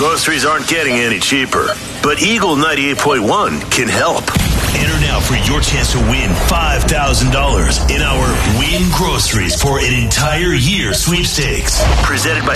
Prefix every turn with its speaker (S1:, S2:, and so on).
S1: Groceries aren't getting any cheaper, but Eagle 98.1 can help.
S2: Enter now for your chance to win $5,000 in our Win Groceries for an entire year sweepstakes.
S1: Presented by